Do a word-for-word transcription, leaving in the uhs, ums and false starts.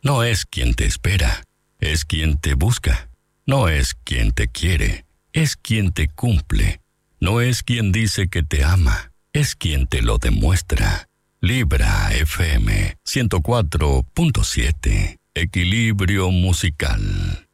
No es quien te espera, es quien te busca. No es quien te quiere, es quien te cumple. No es quien dice que te ama, es quien te lo demuestra. Libra F M ciento cuatro punto siete. Equilibrio musical.